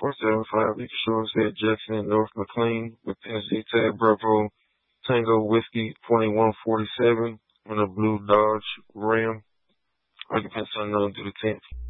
475 East Shore, said Jackson and North McLean with Tennessee tag Bravo Tango Whiskey 2147 on a blue Dodge Ram. Occupants unknown through the 10th.